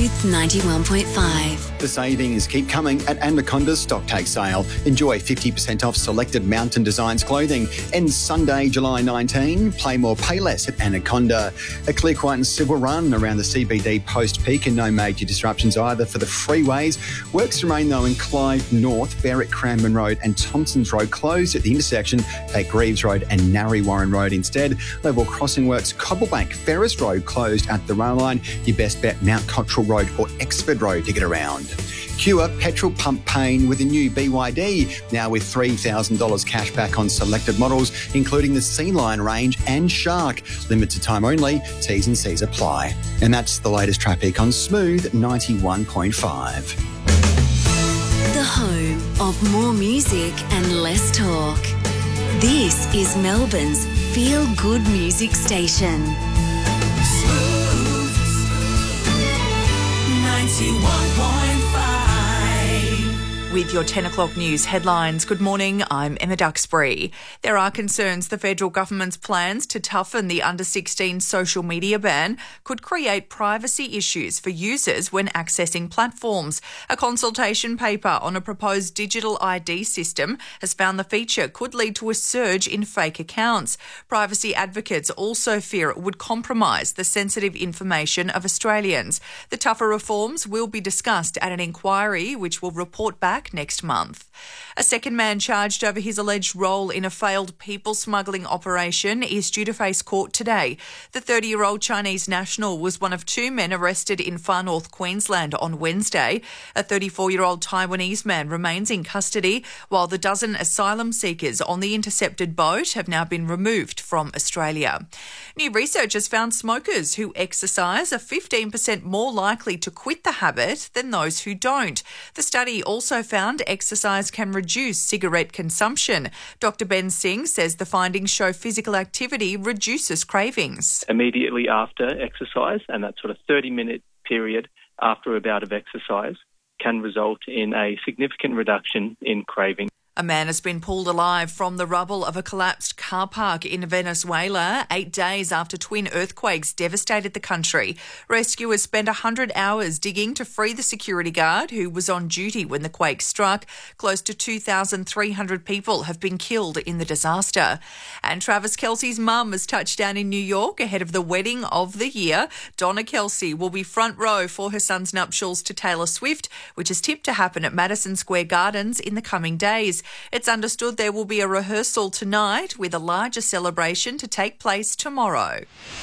Smooth 91.5. The savings keep coming at Anaconda's Stocktake sale. Enjoy 50% off selected Mountain Designs clothing. Ends Sunday, July 19. Play more, pay less at Anaconda. A clear, quiet and civil run around the CBD post-peak and no major disruptions either for the freeways. Works remain though in Clyde North, Berwick Cranbourne Road and Thompson's Road closed at the intersection. Take Greaves Road and Narry Warren Road instead. Level crossing works Cobblebank, Ferris Road closed at the rail line. Your best bet Mount Cottrell Road or Exford Road to get around. Cure petrol pump pain with a new BYD, now with $3,000 cash back on selected models, including the C-Line range and Shark. Limited time only, T's and C's apply. And that's the latest traffic on Smooth 91.5. The home of more music and less talk. This is Melbourne's feel-good music station. Smooth 91.5. With your 10 o'clock news headlines, good morning, I'm Emma Duxbury. There are concerns the federal government's plans to toughen the under-16 social media ban could create privacy issues for users when accessing platforms. A consultation paper on a proposed digital ID system has found the feature could lead to a surge in fake accounts. Privacy advocates also fear it would compromise the sensitive information of Australians. The tougher reforms will be discussed at an inquiry which will report back next month. A second man charged over his alleged role in a failed people smuggling operation is due to face court today. The 30-year-old Chinese national was one of two men arrested in far north Queensland on Wednesday. A 34-year-old Taiwanese man remains in custody, while the dozen asylum seekers on the intercepted boat have now been removed from Australia. New research has found smokers who exercise are 15% more likely to quit the habit than those who don't. The study also found exercise can reduce cigarette consumption. Dr. Ben Singh says the findings show physical activity reduces cravings. Immediately after exercise, and that sort of 30-minute period after a bout of exercise, can result in a significant reduction in craving. A man has been pulled alive from the rubble of a collapsed car park in Venezuela 8 days after twin earthquakes devastated the country. Rescuers spent 100 hours digging to free the security guard who was on duty when the quake struck. Close to 2,300 people have been killed in the disaster. And Travis Kelce's mum has touched down in New York ahead of the wedding of the year. Donna Kelce will be front row for her son's nuptials to Taylor Swift, which is tipped to happen at Madison Square Gardens in the coming days. It's understood there will be a rehearsal tonight with a larger celebration to take place tomorrow.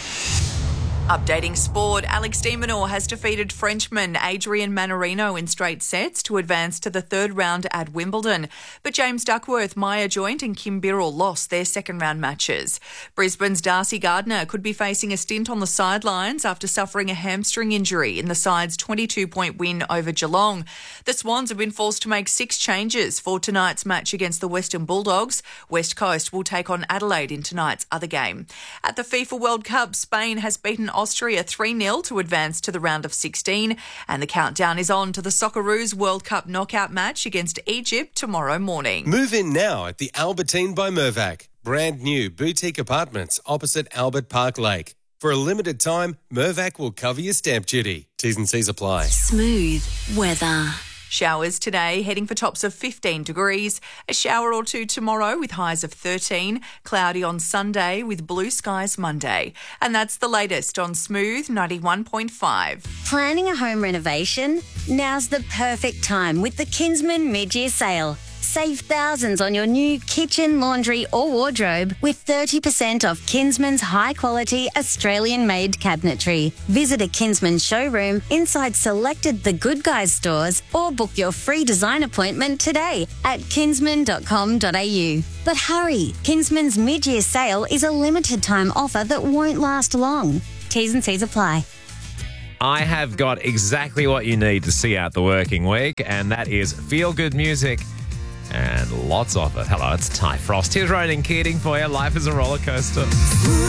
Updating sport, Alex de Minaur has defeated Frenchman Adrian Mannarino in straight sets to advance to the third round at Wimbledon. But James Duckworth, Maya Joint and Kim Birrell lost their second round matches. Brisbane's Darcy Gardner could be facing a stint on the sidelines after suffering a hamstring injury in the side's 22-point win over Geelong. The Swans have been forced to make 6 changes for tonight's match against the Western Bulldogs. West Coast will take on Adelaide in tonight's other game. At the FIFA World Cup, Spain has beaten Austria 3-0 to advance to the round of 16, and the countdown is on to the Socceroos World Cup knockout match against Egypt tomorrow morning. Move in now at the Albertine by Mirvac. Brand new boutique apartments opposite Albert Park Lake. For a limited time, Mirvac will cover your stamp duty. T's and C's apply. Smooth weather. Showers today, heading for tops of 15 degrees. A shower or two tomorrow with highs of 13. Cloudy on Sunday with blue skies Monday. And that's the latest on Smooth 91.5. Planning a home renovation? Now's the perfect time with the Kinsman mid-year sale. Save thousands on your new kitchen, laundry or wardrobe with 30% off Kinsman's high-quality Australian-made cabinetry. Visit a Kinsman showroom inside selected The Good Guys stores or book your free design appointment today at kinsman.com.au. But hurry, Kinsman's mid-year sale is a limited-time offer that won't last long. T's and C's apply. I have got exactly what you need to see out the working week, and that is feel-good music. And lots of it. Hello, it's Ty Frost. Here's Ronan Keating for you. Life is a roller coaster.